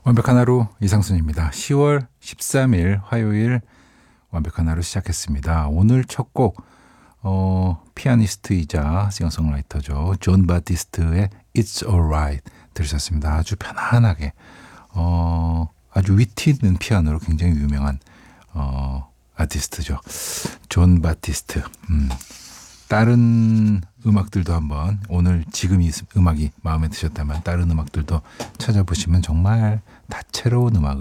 완벽한 하루 이상순입니다. 10월 13일 화요일 완벽한 하루 시작했습니다. 오늘 첫 곡 피아니스트이자 싱어송라이터죠. 존 바티스트의 It's Alright 들으셨습니다. 아주 편안하게 아주 위트 있는 피아노로 굉장히 유명한 아티스트죠. 존 바티스트. 다른 음악들도 한번 오늘 지금 이 음악이 마음에 드셨다면 다른 음악들도 찾아보시면 정말 다채로운 음악을